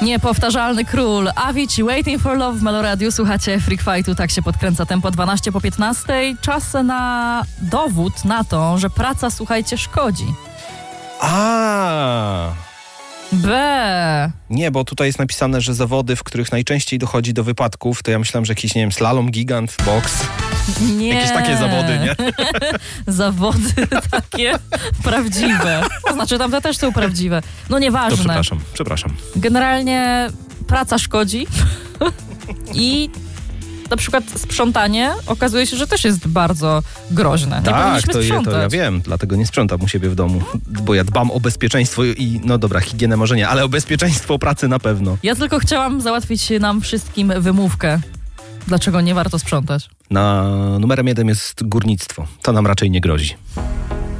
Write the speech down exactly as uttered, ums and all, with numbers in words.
Niepowtarzalny król. Avicii, Waiting for Love w Meloradiu. Słuchacie Freak Fightu, tak się podkręca tempo dwanaście po piętnastej. Czas na dowód na to, że praca, słuchajcie, szkodzi. A. B. Nie, bo tutaj jest napisane, że zawody, w których najczęściej dochodzi do wypadków, to ja myślałem, że jakiś, nie wiem, slalom, gigant, boks. Nie. Jakieś takie zawody, nie? Zawody takie prawdziwe. To znaczy, tamte też są prawdziwe. No nieważne. To przepraszam, przepraszam. Generalnie praca szkodzi i na przykład sprzątanie okazuje się, że też jest bardzo groźne. Nie Tak, powinniśmy to, ja, sprzątać. to ja wiem, dlatego nie sprzątam u siebie w domu, bo ja dbam o bezpieczeństwo i, no dobra, higienę może nie, ale o bezpieczeństwo pracy na pewno. Ja tylko chciałam załatwić nam wszystkim wymówkę, dlaczego nie warto sprzątać. Na numerem jeden jest górnictwo, to nam raczej nie grozi.